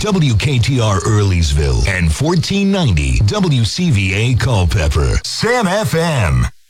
WKTR Earlysville, and 1490 WCVA Culpeper. Sam FM.